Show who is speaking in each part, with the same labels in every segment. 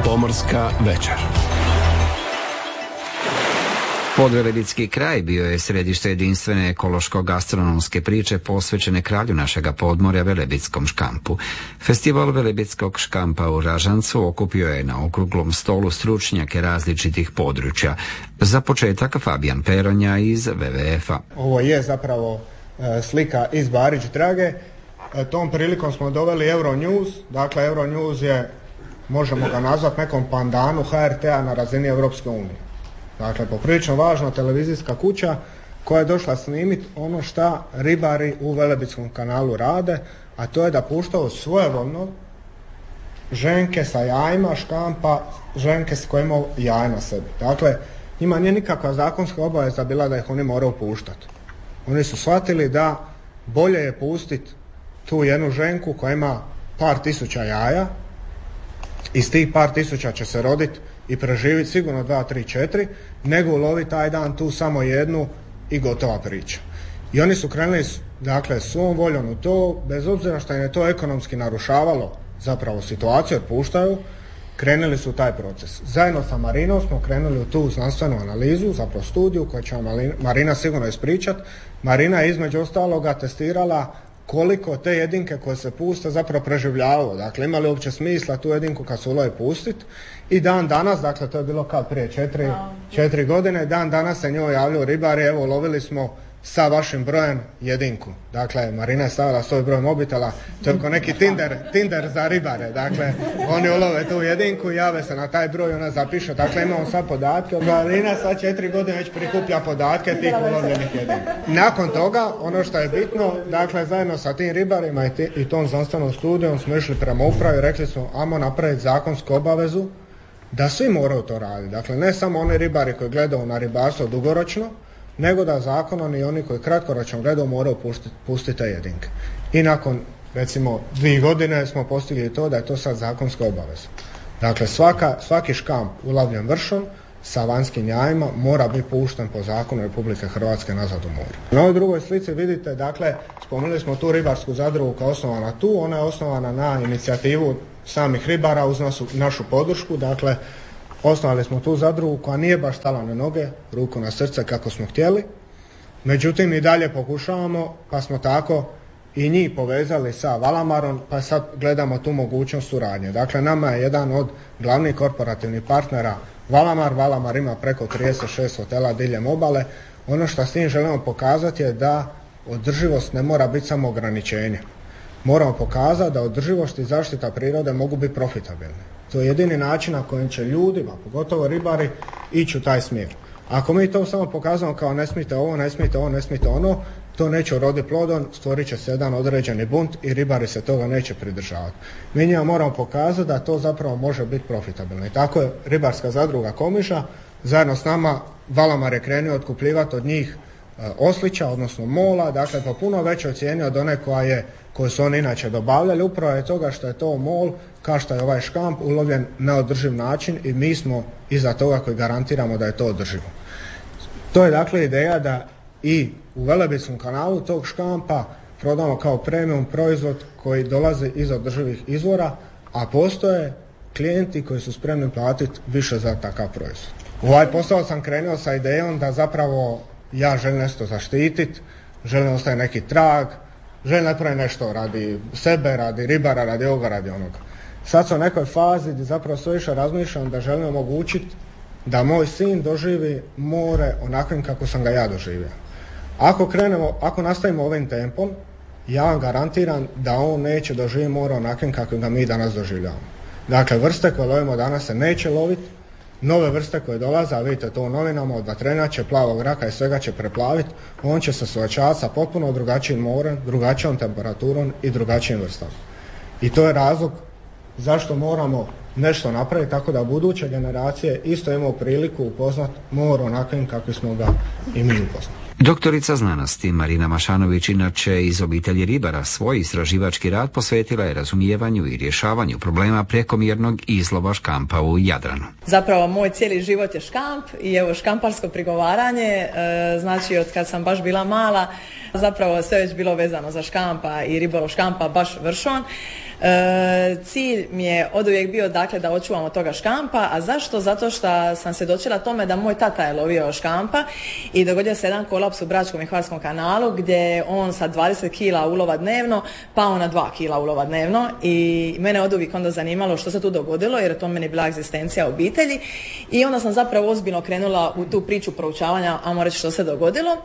Speaker 1: Pomorska večer.
Speaker 2: Podvelebitski kraj bio je središte jedinstvene ekološko-gastronomske priče posvećene kralju našega podmorja Velebitskom škampu. Festival Velebitskog škampa u Ražancu okupio je na okruglom stolu stručnjake različitih područja. Za početak Fabijan Peronja iz WWF-a.
Speaker 3: Ovo je zapravo slika iz Barić Drage. Tom prilikom smo doveli Euronews. Dakle, Euronews je, možemo ga nazvati nekom pandanu HRT-a na razini Europske unije. Dakle, poprilično važna televizijska kuća koja je došla snimiti ono šta ribari u Velebitskom kanalu rade, a to je da puštaju svojevoljno ženke sa jajima škampa, ženke s koje imaju jaje na sebi. Dakle, njima nije nikakva zakonska obaveza bila da ih oni moraju puštati. Oni su shvatili da bolje je pustiti tu jednu ženku koja ima par tisuća jaja, iz tih par tisuća će se roditi i preživjeti sigurno 2, 3, 4, nego uloviti taj dan tu samo jednu i gotova priča. I oni su krenuli, dakle, svom voljom u to, bez obzira što im je to ekonomski narušavalo zapravo situaciju, jer puštaju, krenuli su u taj proces. Zajedno sa Marinom smo krenuli u tu znanstvenu analizu, zapravo studiju koju će Marina sigurno ispričati. Marina je između ostaloga testirala koliko te jedinke koje se puste zapravo preživljavaju. Dakle, ima li uopće smisla tu jedinku kad se ulovi pustiti. I dan danas, dakle to je bilo kad prije 4 godine, dan danas se njoj javljaju ribari, evo lovili smo sa vašim brojem jedinku. Dakle, Marina je stavila svoj broj mobitela, to je kao neki Tinder za ribare. Dakle, oni ulove tu jedinku, jave se na taj broj, ona zapiše. Dakle, imamo sad podatke. Marina sad 4 godine već prikuplja podatke tih ulovljenih jedinka. Nakon toga, ono što je bitno, dakle, zajedno sa tim ribarima i tom znanstvenom studijom smo išli prema upravi, rekli smo, ajmo napraviti zakonsku obavezu da svi moraju to raditi. Dakle, ne samo oni ribari koji gledaju na ribarstvo dugoročno, nego da zakonom i oni koji kratkoročno gledaju moraju pustiti te jedinke. I nakon, recimo, 2 godine smo postigli to da je to sad zakonska obaveza. Dakle, svaki škamp ulovljen vršom sa vanjskim jajima mora biti pušten po zakonu Republike Hrvatske nazad u more. Na ovoj drugoj slici vidite, dakle, spomenuli smo tu ribarsku zadrugu kao osnovana tu, ona je osnovana na inicijativu samih ribara uz našu podršku, dakle, osnovali smo tu zadrugu koja nije baš stala na noge, ruku na srce kako smo htjeli. Međutim, i dalje pokušavamo, pa smo tako i njih povezali sa Valamarom, pa sad gledamo tu mogućnost suradnje. Dakle, nama je jedan od glavnih korporativnih partnera Valamar. Valamar ima preko 36 hotela diljem obale. Ono što s njim želimo pokazati je da održivost ne mora biti samo ograničenje. Moramo pokazati da održivost i zaštita prirode mogu biti profitabilne. To je jedini način na kojem će ljudima, pogotovo ribari, ići u taj smjer. Ako mi to samo pokazamo kao ne smijete ovo, ne smijete ovo, ne smijete ono, to neće uroditi plodom, stvorit će se jedan određeni bunt i ribari se toga neće pridržavati. Mi njima moramo pokazati da to zapravo može biti profitabilno. I tako je ribarska zadruga Komiža zajedno s nama, Valamar je krenuo otkupljivati od njih oslića, odnosno mola, dakle po puno većoj cijeni od one koju su oni inače dobavljali, upravo je toga što je to mol, kao što je ovaj škamp, ulovljen na održiv način i mi smo iza toga koji garantiramo da je to održivo. To je dakle ideja da i u Velebitskom kanalu tog škampa prodamo kao premium proizvod koji dolazi iz održivih izvora, a postoje klijenti koji su spremni platiti više za takav proizvod. U ovaj posao sam krenuo sa idejom da zapravo ja želim nešto zaštititi, želim ostaviti neki trag, želim napraviti nešto radi sebe, radi ribara, radi ovoga, radi onoga. Sad sam u nekoj fazi gdje zapravo sve više razmišljam da želim omogućiti da moj sin doživi more onakvim kako sam ga ja doživio. Ako nastavimo ovim tempom, ja vam garantiram da on neće doživjeti more onakvim kako ga mi danas doživljavamo. Dakle, vrste koje lovimo danas se neće loviti, nove vrste koje dolaze, a vidite to u novinama, od vatrenače, plavog raka i svega će preplaviti, on će se suočavati sa potpuno drugačijim morem, drugačijom temperaturom i drugačijim vrstama. I to je razlog zašto moramo nešto napraviti tako da buduće generacije isto imaju priliku upoznat more onakvim kakvi smo ga i mi upoznali.
Speaker 2: Doktorica znanosti Marina Mašanović, inače iz obitelji ribara, svoj istraživački rad posvetila je razumijevanju i rješavanju problema prekomjernog izlova škampa u Jadranu.
Speaker 4: Zapravo moj cijeli život je škamp i evo škamparsko prigovaranje, znači od kad sam baš bila mala, zapravo sve već bilo vezano za škampa i ribolov škampa baš vršon. Cilj mi je oduvijek bio dakle da očuvamo toga škampa, a zašto? Zato što sam svjedočila tome da moj tata je lovio škampa i dogodio se jedan kolaps u Bračkom i Hvarskom kanalu gdje on sa 20 kila ulova dnevno pao na 2 kila ulova dnevno i mene oduvijek onda zanimalo što se tu dogodilo jer je to meni bila egzistencija obitelji i onda sam zapravo ozbiljno krenula u tu priču proučavanja, ajmo reći što se dogodilo.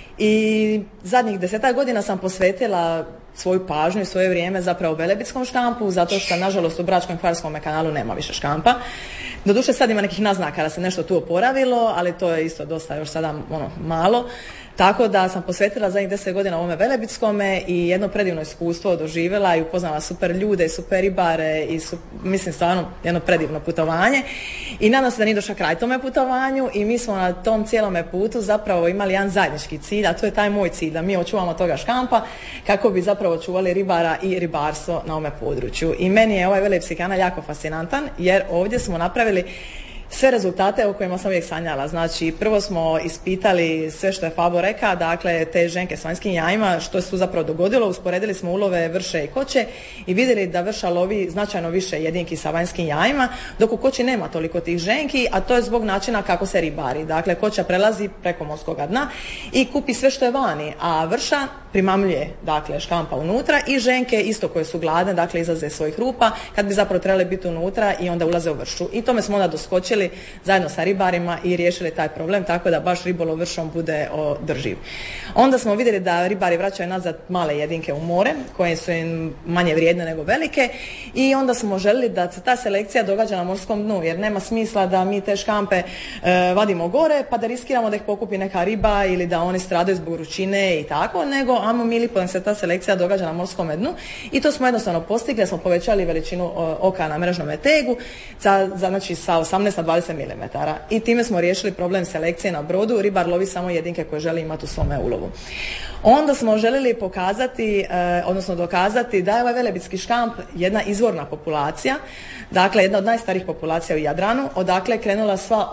Speaker 4: I zadnjih 10 godina sam posvetila svoju pažnju i svoje vrijeme zapravo velebitskom škampu, zato što nažalost u Bračkom i Hvarskom kanalu nema više škampa. Doduše sad ima nekih naznaka da se nešto tu oporavilo, ali to je isto dosta još sada malo. Tako da sam posvetila zadnjih 10 godina ovome velebitskome i jedno predivno iskustvo doživjela i upoznala super ljude, super ribare i mislim stvarno jedno predivno putovanje. I nadam se da nije došao kraj tome putovanju i mi smo na tom cijelome putu zapravo imali jedan zajednički cilj, a to je taj moj cilj, da mi očuvamo toga škampa kako bi zapravo čuvali ribara i ribarstvo na ovome području. I meni je ovaj velebitski kanal jako fascinantan jer ovdje smo napravili sve rezultate o kojima sam uvijek sanjala. Znači, prvo smo ispitali sve što je Fabo rekao, dakle, te ženke s vanjskim jajima, što se tu zapravo dogodilo, usporedili smo ulove vrše i koče i vidjeli da vrša lovi značajno više jedinki sa vanjskim jajima, dok u koči nema toliko tih ženki, a to je zbog načina kako se ribari. Dakle, koča prelazi preko morskog dna i kupi sve što je vani, a vrša primamljuje, dakle, škampa unutra i ženke isto koje su gladne, dakle, izlaze iz svojih rupa kad bi zapravo trebali biti unutra i onda ulaze u vršu. I tome smo onda doskočili zajedno sa ribarima i riješili taj problem tako da baš ribolov vršom bude održiv. Onda smo vidjeli da ribari vraćaju nazad male jedinke u more koje su im manje vrijedne nego velike i onda smo željeli da se ta selekcija događa na morskom dnu jer nema smisla da mi te škampe vadimo gore pa da riskiramo da ih pokupi neka riba ili da oni stradaju zbog vrućine i tako, nego ajmo mi lipo da se ta selekcija događa na morskom dnu i to smo jednostavno postigli, smo povećali veličinu oka na mrežnom tegu znači sa 18 na 20 mm. I time smo riješili problem selekcije na brodu, ribar lovi samo jedinke koje želi imati u svome ulovu. Onda smo željeli pokazati, odnosno dokazati da je ovaj velebitski škamp jedna izvorna populacija, dakle jedna od najstarijih populacija u Jadranu, odakle je krenula sva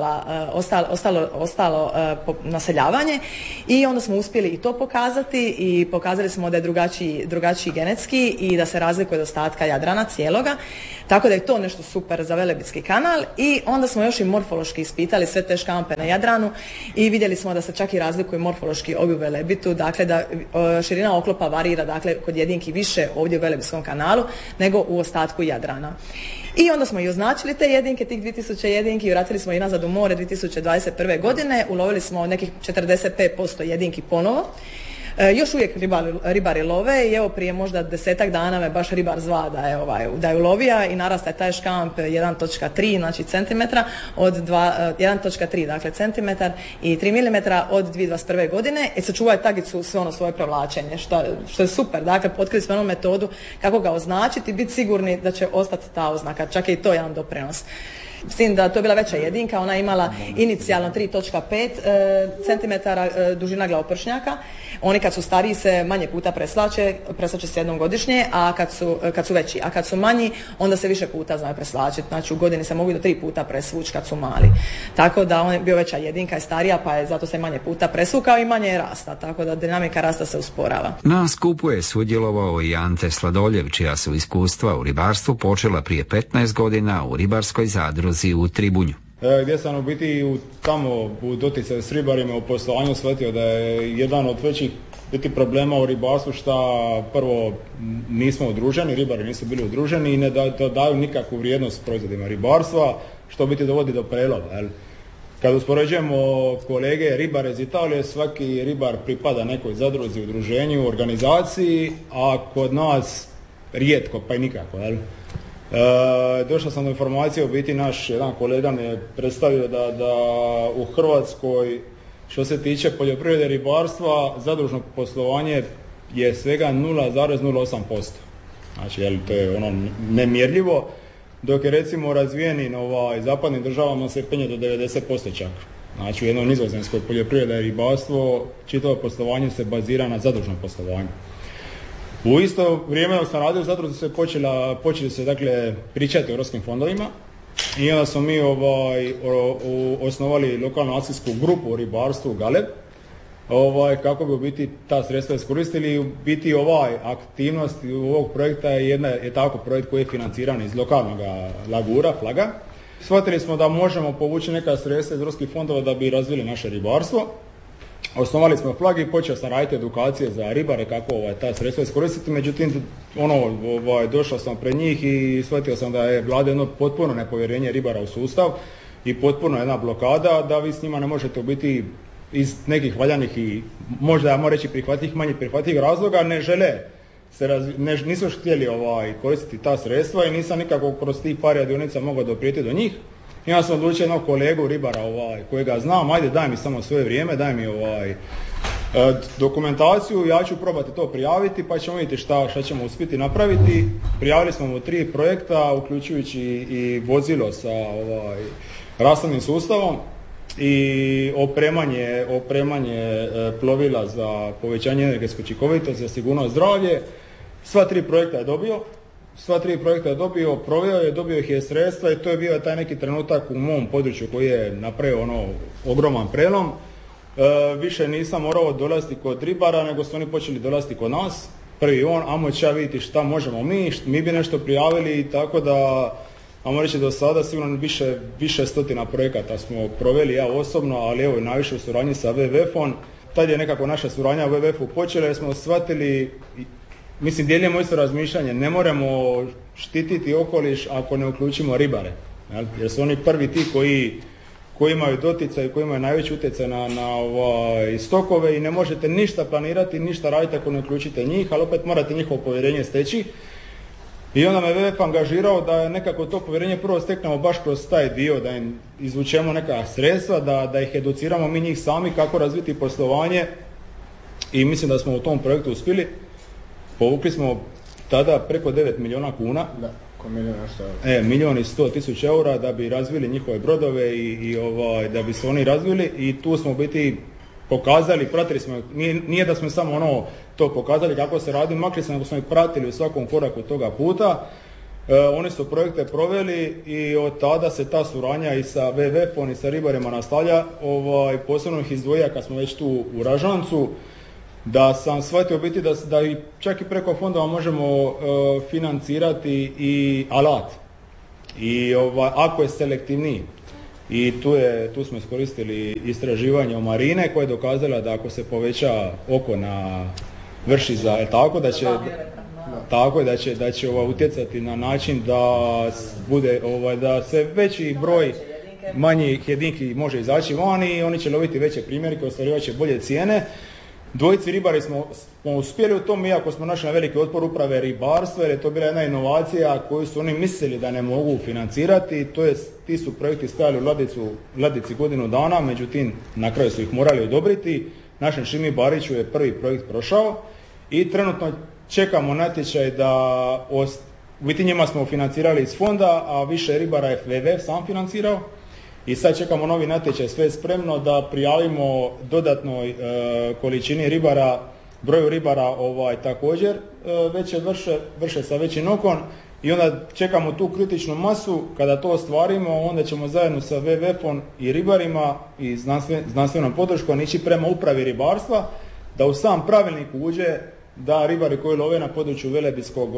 Speaker 4: ostalo naseljavanje i onda smo uspjeli i to pokazati i pokazali smo da je drugačiji genetski i da se razlikuje od ostatka Jadrana cijeloga, tako da je to nešto super za velebitski kanal i onda smo još i morfološki ispitali sve te škampe na Jadranu i vidjeli smo da se čak i razlikuju morfološki ovi u Velebitu, dakle da širina oklopa varira, dakle kod jedinki više ovdje u Velebitskom kanalu nego u ostatku Jadrana. I onda smo i označili te jedinke, tih 2000 jedinki i vratili smo ih nazad u more 2021. godine, ulovili smo nekih 45% jedinki ponovo. Još uvijek ribari love i evo prije možda 10 dana me baš ribar zva da je ulovija i narasta je taj škamp 1.3 znači centimetra od 1.3 dakle centimetar i 3 mm od 2021. godine i sačuvaju tagicu sve ono svoje provlačenje što je super, dakle otkrili smo onu metodu kako ga označiti i biti sigurni da će ostati ta oznaka, čak je i to jedan doprinos. S tim da to je bila veća jedinka, ona je imala inicijalno 3.5 cm dužina glavopršnjaka. Oni kad su stariji se manje puta preslače se jednom godišnje, a kad su veći, a kad su manji onda se više puta znaju preslačiti. Znači u godini se mogu do 3 puta presvući kad su mali. Tako da on je bio veća jedinka i starija, pa je zato se manje puta presvukao i manje je rasta, tako da dinamika rasta se usporava.
Speaker 2: Na skupu je sudjelovao i Ante Sladoljev, čija su iskustva u ribarstvu počela prije 15 godina u ribarskoj zadruzi u Tribunju.
Speaker 1: Gdje sam u biti tamo u doticaju s ribarima u poslovanju shvatio da je jedan od većih problema u ribarstvu što prvo nismo udruženi, ribari nisu bili udruženi i ne daju nikakvu vrijednost proizvodima ribarstva, što biti dovodi do prelova. Kad uspoređujemo kolege ribare iz Italije, svaki ribar pripada nekoj zadruzi, udruženju, organizaciji, a kod nas rijetko pa i nikako. Došao sam do informacije, u biti naš jedan kolega mi je predstavio da u Hrvatskoj što se tiče poljoprivrede ribarstva zadružno poslovanje je svega 0,08%. Znači, to je ono nemjerljivo, dok je recimo razvijenim zapadnim državama se penje do 90% čak. Znači u jednoj nizozemskoj poljoprivreda i ribarstvo čitavo poslovanje se bazira na zadružnom poslovanju. U isto vrijeme dok sam radio u zadruzi se počeli se dakle pričati o europskim fondovima i onda smo mi osnovali lokalnu akcijsku grupu u ribarstvu Galeb kako bi u biti ta sredstva iskoristili i u biti aktivnost ovog projekta je tako projekt koji je financiran iz lokalnog Lagura, Flaga. Shvatili smo da možemo povući neka sredstva iz europskih fondova da bi razvili naše ribarstvo. Osnovali smo Flag i počeo sam raditi edukacije za ribare kako ta sredstva iskoristiti, međutim došao sam pred njih i shvatio sam da je vlada jedno potpuno nepovjerenje ribara u sustav i potpuno jedna blokada da vi s njima ne možete u biti iz nekih valjanih i možda ja moram reći prihvatljivih, manje prihvatljivih razloga ne žele nisu htjeli koristiti ta sredstva i nisam nikako kroz tih par radionica mogao doprijeti do njih. Ja sam odlučio jednog kolegu ribara kojega znam, ajde daj mi samo svoje vrijeme, daj mi dokumentaciju, ja ću probati to prijaviti pa ćemo vidjeti šta ćemo uspjeti napraviti. Prijavili smo mu 3 projekta, uključujući i vozilo sa rasladnim sustavom i opremanje plovila za povećanje energetske učinkovitosti, za sigurnost zdravlje. Sva 3 projekta je dobio, proveo je, dobio ih je sredstva i to je bio taj neki trenutak u mom području koji je napravio ogroman prelom. Više nisam morao dolaziti kod ribara, nego su oni počeli dolaziti kod nas. Prvi ajmo će vidjeti šta možemo mi bi nešto prijavili, tako da ajmo reći do sada sigurno više stotina projekata smo proveli ja osobno, ali evo najviše u suradnji sa WWF-om. Tad je nekako naša suradnja u WWF-u počela jer smo shvatili, mislim dijelimo isto razmišljanje, ne moramo štititi okoliš ako ne uključimo ribare, jer su oni prvi ti koji imaju doticaj, koji imaju najveći utjecaj na stokove i ne možete ništa planirati, ništa raditi ako ne uključite njih, ali opet morate njihovo povjerenje steći. I onda me WWF angažirao da nekako to povjerenje prvo steknemo baš kroz taj dio, da im izvučemo neka sredstva, da ih educiramo mi njih sami kako razviti poslovanje i mislim da smo u tom projektu uspjeli. Povukli smo tada preko 9 milijuna kuna.
Speaker 3: Da, oko €1.100.000.
Speaker 1: €1.100.000 eura da bi razvili njihove brodove i da bi se oni razvili i tu smo u biti pokazali, pratili smo, nije da smo samo to pokazali kako se radi, makli smo, nego smo ih pratili u svakom koraku toga puta. Oni su projekte proveli i od tada se ta suradnja i sa WWF-om i sa ribarima nastavlja. Posebno ih izdvojio kad smo već tu u Ražancu, da sam shvatio biti da čak i preko fondova možemo financirati i alat. I ako je selektivniji. I tu smo iskoristili istraživanje o marine koje je dokazala da ako se poveća oko na vrši za tako da će utjecati na način da bude da se veći broj manjih jedinki može izaći van i oni će loviti veće primjerke, ostvarivat će bolje cijene. Dvojici ribari smo uspjeli u tom, iako smo našli veliki otpor uprave ribarstva, jer je to bila jedna inovacija koju su oni mislili da ne mogu financirati. Ti su projekti stajali u ladici godinu dana, međutim na kraju su ih morali odobriti. Našem Šimi Bariću je prvi projekt prošao i trenutno čekamo natječaj da u biti njima smo financirali iz fonda, a više ribara je WWF sam financirao. I sad čekamo novi natječaj, sve je spremno da prijavimo dodatnoj količini ribara, broju ribara također veće vrše sa većim okom i onda čekamo tu kritičnu masu. Kada to ostvarimo, onda ćemo zajedno sa WWF-om i ribarima i znanstvenom podrškom ići prema upravi ribarstva da u sam pravilnik uđe da ribari koji love na području Velebitskog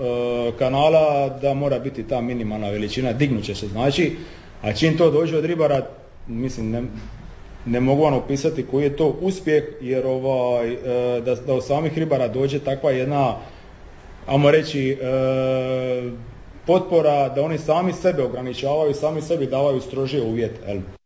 Speaker 1: kanala da mora biti ta minimalna veličina, dignut će se znači. A čim to dođe od ribara, mislim, ne mogu vam opisati koji je to uspjeh, jer da od samih ribara dođe takva jedna, ajmo reći, potpora da oni sami sebe ograničavaju, sami sebi davaju strožije uvjete.